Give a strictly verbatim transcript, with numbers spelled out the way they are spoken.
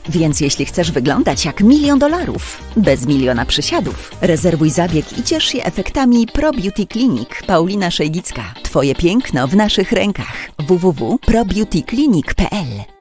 Więc jeśli chcesz wyglądać jak milion dolarów, bez miliona przysiadów, rezerwuj zabieg i ciesz się efektami Pro Beauty Clinic. Paulina Szejgicka. Twoje piękno w naszych rękach. w w w kropka pro beauty clinic kropka p l